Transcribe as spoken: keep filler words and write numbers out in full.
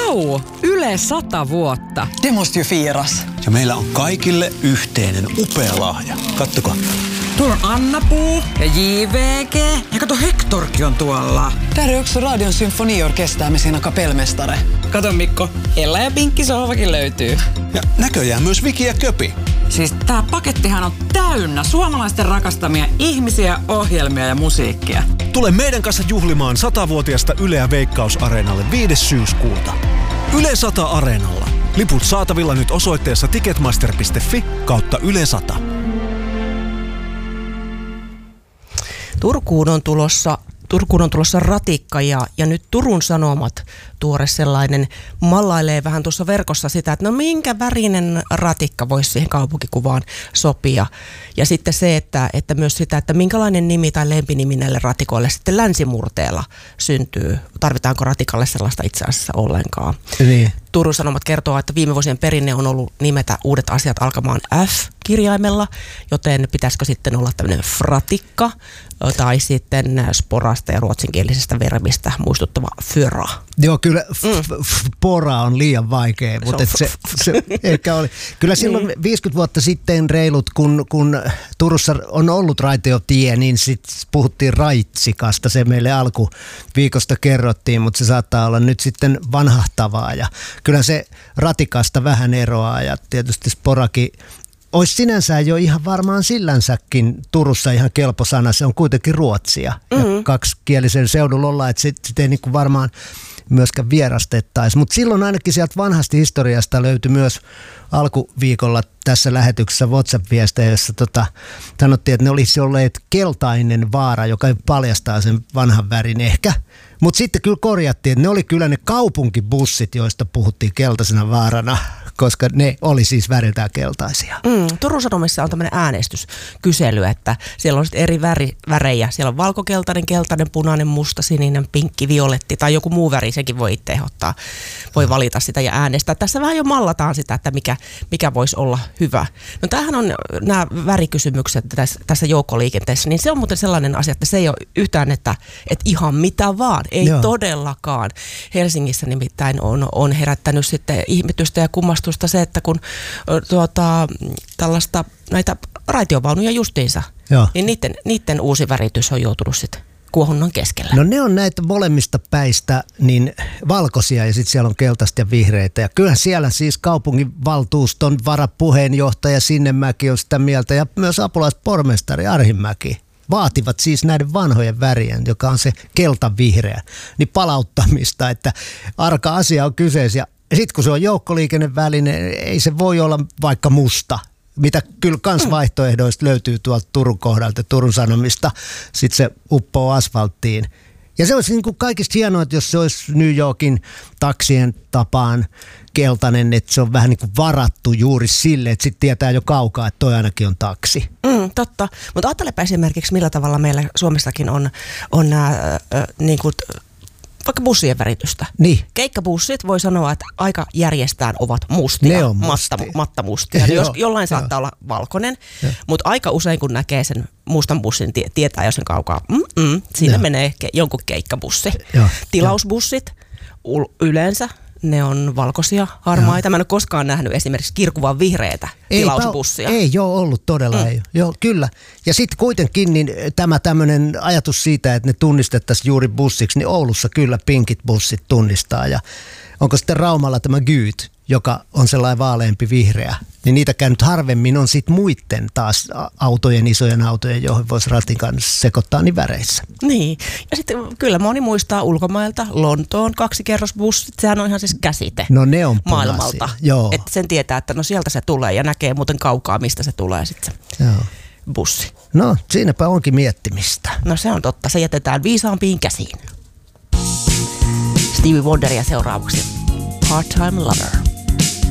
Vau! Yle sata vuotta. Det måste ju firas. Ja meillä on kaikille yhteinen upea lahja. Kattokaa. Tuolla on Anna-Puu ja J V G. Ja kato, Hektorkin on tuolla. Där är också Radion symfoniorkester med sina kapellmästare. Kato Mikko, Ella ja Pinkki sohvakin löytyy. Ja näköjään myös Viki ja Köpi. Siis tää pakettihan on täynnä suomalaisten rakastamia ihmisiä, ohjelmia ja musiikkia. Tule meidän kanssa juhlimaan satavuotiaasta Yleä Veikkaus-areenalle viides syyskuuta. Yle sata Areenalla. Liput saatavilla nyt osoitteessa ticketmaster piste fi kautta Yle sata. Turkuun on tulossa, Turkuun on tulossa ratikka ja, ja nyt Turun Sanomat, tuore sellainen, mallailee vähän tuossa verkossa sitä, että no minkä värinen ratikka voisi siihen kaupunkikuvaan sopia. Ja sitten se, että, että myös sitä, että minkälainen nimi tai lempinimi näille ratikoille sitten länsimurteella syntyy. Tarvitaanko ratikalle sellaista itse asiassa ollenkaan. Niin. Turun Sanomat kertoo, että viime vuosien perinne on ollut nimetä uudet asiat alkamaan F-kirjaimella, joten pitäisikö sitten olla tämmöinen fratikka tai sitten sporasta ja ruotsinkielisestä verbistä muistuttava fyra. Joo, kyllä f- f- pora on liian vaikea, mutta se, se, se ehkä oli. Kyllä silloin niin. viisikymmentä vuotta sitten reilut, kun, kun Turussa on ollut raitiotie, niin sitten puhuttiin raitsikasta. Se meille alkuviikosta kerrottiin, mutta se saattaa olla nyt sitten vanhahtavaa. Ja kyllä se ratikasta vähän eroaa ja tietysti sporakin olisi sinänsä jo ihan varmaan sillänsäkin Turussa ihan kelpo sana. Se on kuitenkin ruotsia. Mm-hmm. Ja kaksikielisen seudulla ollaan, että sitten sit ei niinku varmaan myöskään vierastettaisi. Mutta silloin ainakin sieltä vanhasta historiasta löytyi myös alkuviikolla tässä lähetyksessä WhatsApp-viestejä, jossa tota, sanottiin, että ne olisi olleet keltainen vaara, joka paljastaa sen vanhan värin ehkä. Mutta sitten kyllä korjattiin, että ne oli kyllä ne kaupunkibussit, joista puhuttiin keltaisena vaarana, koska ne oli siis väriltään keltaisia. Mm, Turun Sanomissa on tämmöinen äänestyskysely, että siellä on sitten eri väri, värejä. Siellä on valkokeltainen, keltainen, punainen, musta, sininen, pinkki, violetti tai joku muu väri, sekin voi itse ottaa. Voi valita sitä ja äänestää. Tässä vähän jo mallataan sitä, että mikä, mikä voisi olla hyvä. No tämähän on nämä värikysymykset tässä, tässä joukkoliikenteessä, niin se on muuten sellainen asia, että se ei ole yhtään, että, että ihan mitä vaan. Ei Joo. todellakaan. Helsingissä nimittäin on, on herättänyt sitten ihmetystä ja kummastusta se, että kun tuota, tällaista näitä raitiovaunuja justiinsa, Joo. niin niiden, niiden uusi väritys on joutunut sitten kuohunnan keskellä. No ne on näitä molemmista päistä niin valkoisia ja sitten siellä on keltaista ja vihreitä. Ja kyllähän siellä siis kaupunginvaltuuston varapuheenjohtaja Sinnemäki on sitä mieltä ja myös apulaispormestari Arhimäki vaativat siis näiden vanhojen värien, joka on se keltavihreä, niin palauttamista, että arka asia on kyseessä. Ja sitten kun se on joukkoliikenneväline, ei se voi olla vaikka musta, mitä kyllä kans vaihtoehdoista löytyy tuolta Turun kohdalta, Turun Sanomista. Sitten se uppoo asfalttiin. Ja se olisi niin kuin kaikista hienoa, että jos se olisi New Yorkin taksien tapaan keltainen, että se on vähän niin kuin varattu juuri sille, että sitten tietää jo kaukaa, että toi ainakin on taksi. Mm, totta, mutta ajattelepa esimerkiksi millä tavalla meillä Suomessakin on, on nämä äh, niin kuin vaikka bussien väritystä. Niin. Keikkabussit voi sanoa, että aika järjestään ovat mustia, ne on matta, mattamustia. Jos, jollain saattaa olla valkoinen, mutta aika usein kun näkee sen mustan bussin, tie, tietää jo sen kaukaa, Mm-mm, siinä Joo. menee ke, jonkun keikkabussi. Joo. Tilausbussit u- yleensä. Ne on valkoisia, harmaita. Mä en ole koskaan nähnyt esimerkiksi kirkuvan vihreätä ei, tilausbussia. Ei joo ollut, todella mm. ei. Joo, kyllä. Ja sitten kuitenkin niin tämä tämmöinen ajatus siitä, että ne tunnistettaisiin juuri bussiksi, niin Oulussa kyllä pinkit bussit tunnistaa. Ja onko sitten Raumalla tämä Gyyt, joka on sellainen vaaleampi vihreä, niin niitäkään nyt harvemmin on sitten muiden taas autojen, isojen autojen, joihin voisi ratin kanssa sekoittaa niin väreissä. Niin, ja sitten kyllä moni muistaa ulkomailta Lontoon kaksikerrosbussit, sehän on ihan siis käsite no ne on maailmalta. Joo. Että sen tietää, että no sieltä se tulee ja näkee muuten kaukaa, mistä se tulee sitten se Joo. bussi. No siinäpä onkin miettimistä. No se on totta, se jätetään viisaampiin käsiin. Stevie Wonderia seuraavaksi. Part-Time Lover.